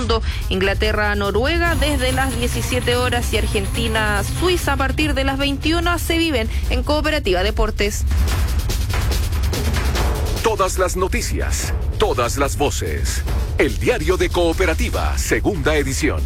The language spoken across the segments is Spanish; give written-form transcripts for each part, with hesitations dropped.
mundo, Inglaterra-Noruega desde las 17 horas y Argentina-Suiza a partir de las 21 se viven en Cooperativa Deportes. Todas las noticias, todas las voces. El Diario de Cooperativa, segunda edición.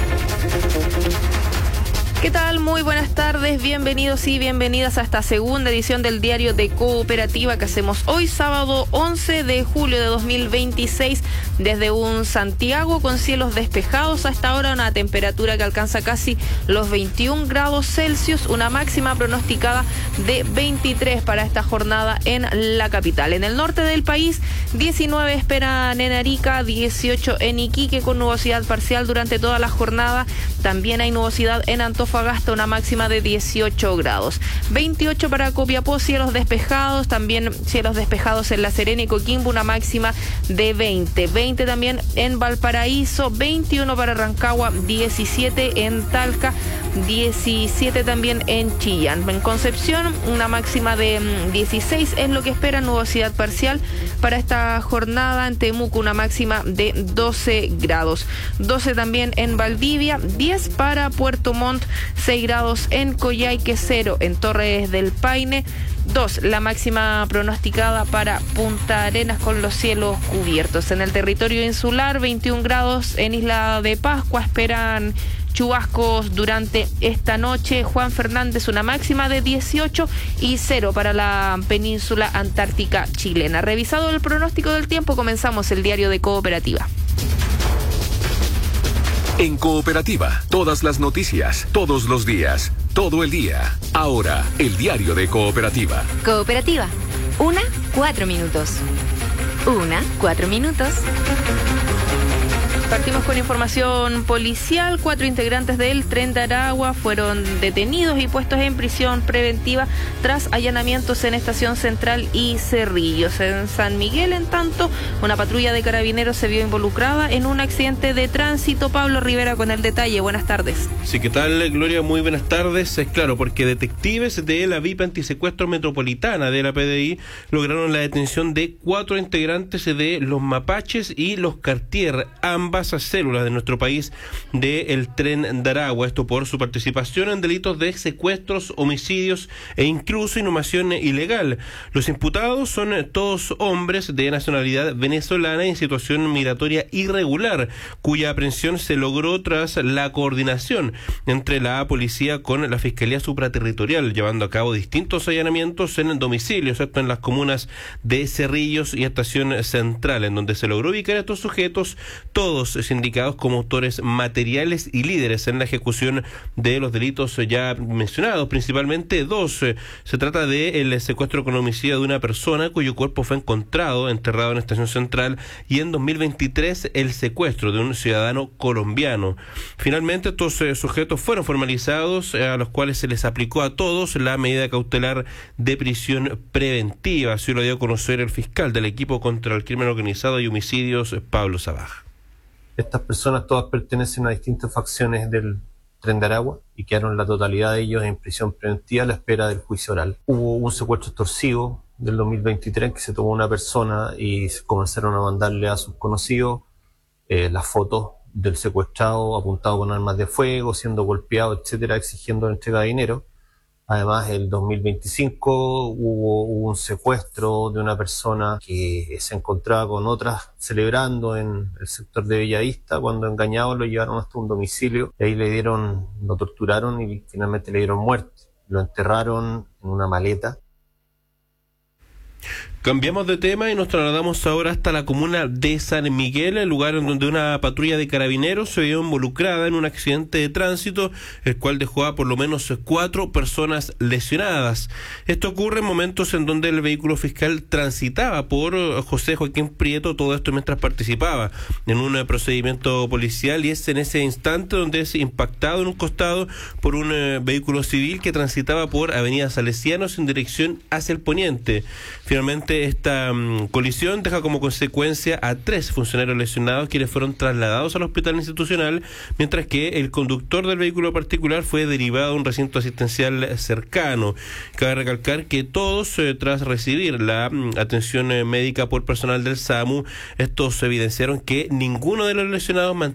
¿Qué tal? Muy buenas tardes, bienvenidos y bienvenidas a esta segunda edición del Diario de Cooperativa que hacemos hoy sábado 11 de julio de 2026 desde un Santiago con cielos despejados. A esta hora una temperatura que alcanza casi los 21 grados Celsius, una máxima pronosticada de 23 para esta jornada en la capital. En el norte del país 19 esperan en Arica, 18 en Iquique con nubosidad parcial durante toda la jornada. También hay nubosidad en Antofagasta, una máxima de 18 grados. 28 para Copiapó, cielos despejados. También cielos despejados en La Serena y Coquimbo, una máxima de 20. 20 también en Valparaíso, 21 para Rancagua, 17 en Talca, 17 también en Chillán. En Concepción, una máxima de 16 es lo que espera, nubosidad parcial para esta jornada. En Temuco, una máxima de 12 grados. 12 también en Valdivia, 10 para Puerto Montt, 6 grados en Coyhaique, 0 en Torres del Paine, 2 la máxima pronosticada para Punta Arenas con los cielos cubiertos. En el territorio insular, 21 grados en Isla de Pascua, esperan chubascos durante esta noche. Juan Fernández, una máxima de 18 y 0 para la península antártica chilena. Revisado el pronóstico del tiempo, comenzamos el Diario de Cooperativa. En Cooperativa, todas las noticias, todos los días, todo el día. Ahora, el Diario de Cooperativa. Cooperativa, 4 minutos. 4 minutos. Partimos con información policial. 4 integrantes del Tren de Aragua fueron detenidos y puestos en prisión preventiva tras allanamientos en Estación Central y Cerrillos. En San Miguel, en tanto, una patrulla de carabineros se vio involucrada en un accidente de tránsito. Pablo Rivera con el detalle. Buenas tardes. Sí, ¿qué tal, Gloria? Muy buenas tardes. Es claro, porque detectives de la VIP Antisecuestro Metropolitana de la PDI lograron la detención de 4 integrantes de los Mapaches y los Cartier, ambas células de nuestro país del Tren de Aragua, esto por su participación en delitos de secuestros, homicidios e incluso inhumación ilegal. Los imputados son todos hombres de nacionalidad venezolana en situación migratoria irregular, cuya aprehensión se logró tras la coordinación entre la policía con la Fiscalía Supraterritorial, llevando a cabo distintos allanamientos en domicilios, esto en las comunas de Cerrillos y Estación Central, en donde se logró ubicar a estos sujetos, todos indicados como autores materiales y líderes en la ejecución de los delitos ya mencionados, principalmente 2. Se trata del secuestro con homicidio de una persona cuyo cuerpo fue encontrado enterrado en Estación Central, y en 2023 el secuestro de un ciudadano colombiano. Finalmente estos sujetos fueron formalizados, a los cuales se les aplicó a todos la medida cautelar de prisión preventiva. Así lo dio a conocer el fiscal del equipo contra el crimen organizado y homicidios, Pablo Sabaj. Estas personas todas pertenecen a distintas facciones del Tren de Aragua y quedaron la totalidad de ellos en prisión preventiva a la espera del juicio oral. Hubo un secuestro extorsivo del 2023 que se tomó una persona y comenzaron a mandarle a sus conocidos las fotos del secuestrado apuntado con armas de fuego, siendo golpeado, etcétera, exigiendo la entrega de dinero. Además, el 2025 hubo un secuestro de una persona que se encontraba con otras celebrando en el sector de Bellavista. Cuando engañados lo llevaron hasta un domicilio y ahí lo torturaron y finalmente le dieron muerte. Lo enterraron en una maleta. Cambiamos de tema y nos trasladamos ahora hasta la comuna de San Miguel, el lugar en donde una patrulla de carabineros se vio involucrada en un accidente de tránsito, el cual dejó a por lo menos 4 personas lesionadas. Esto ocurre en momentos en donde el vehículo fiscal transitaba por José Joaquín Prieto, todo esto mientras participaba en un procedimiento policial, y es en ese instante donde es impactado en un costado por un vehículo civil que transitaba por Avenida Salesianos en dirección hacia el poniente. Finalmente, esta colisión deja como consecuencia a 3 funcionarios lesionados, quienes fueron trasladados al hospital institucional, mientras que el conductor del vehículo particular fue derivado a un recinto asistencial cercano. Cabe recalcar que todos, tras recibir la atención médica por personal del SAMU, estos evidenciaron que ninguno de los lesionados